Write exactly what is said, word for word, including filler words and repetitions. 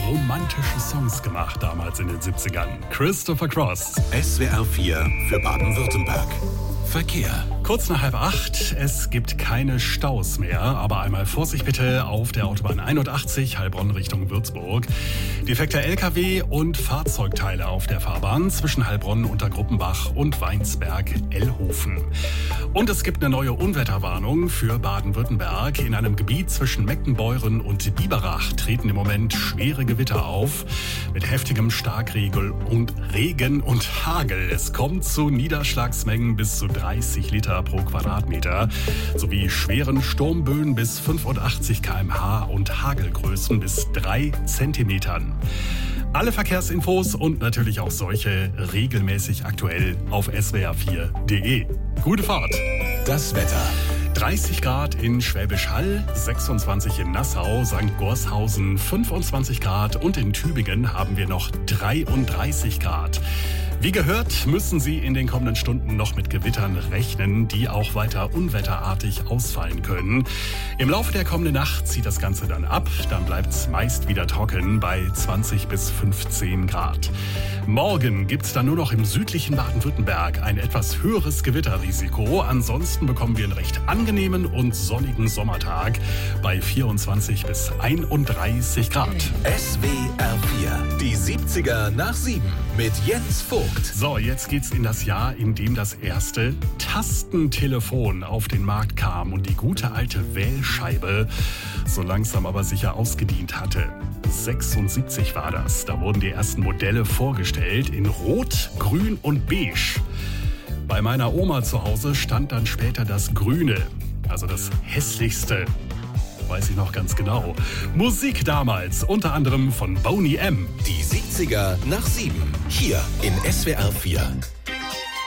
romantische Songs gemacht damals in den siebzigern. Christopher Cross. S W R vier für Baden-Württemberg. Verkehr. Kurz nach halb acht, es gibt keine Staus mehr, aber einmal Vorsicht bitte auf der Autobahn einundachtzig, Heilbronn Richtung Würzburg. Defekter L K W und Fahrzeugteile auf der Fahrbahn zwischen Heilbronn, Untergruppenbach und Weinsberg-Ellhofen. Und es gibt eine neue Unwetterwarnung für Baden-Württemberg. In einem Gebiet zwischen Meckenbeuren und Biberach treten im Moment schwere Gewitter auf mit heftigem Starkregen und Regen und Hagel. Es kommt zu Niederschlagsmengen bis zu dreißig Liter pro Quadratmeter sowie schweren Sturmböen bis fünfundachtzig Kilometer pro Stunde und Hagelgrößen bis drei Zentimetern. Alle Verkehrsinfos und natürlich auch solche regelmäßig aktuell auf s w r vier punkt d e. Gute Fahrt! Das Wetter. dreißig Grad in Schwäbisch Hall, sechsundzwanzig in Nassau, Sankt Gorshausen fünfundzwanzig Grad und in Tübingen haben wir noch dreiunddreißig Grad. Wie gehört, müssen Sie in den kommenden Stunden noch mit Gewittern rechnen, die auch weiter unwetterartig ausfallen können. Im Laufe der kommenden Nacht zieht das Ganze dann ab, dann bleibt es meist wieder trocken bei zwanzig bis fünfzehn Grad. Morgen gibt es dann nur noch im südlichen Baden-Württemberg ein etwas höheres Gewitterrisiko. Ansonsten bekommen wir einen recht angenehmen und sonnigen Sommertag bei vierundzwanzig bis einunddreißig Grad. S W R vier, die siebziger nach sieben mit Jens Vogt. So, jetzt geht's in das Jahr, in dem das erste Tastentelefon auf den Markt kam und die gute alte Wählscheibe so langsam aber sicher ausgedient hatte. sechsundsiebzig war das. Da wurden die ersten Modelle vorgestellt in Rot, Grün und Beige. Bei meiner Oma zu Hause stand dann später das Grüne, also das hässlichste. Weiß ich noch ganz genau. Musik damals, unter anderem von Boney M. Die siebziger nach sieben, hier in S W R vier.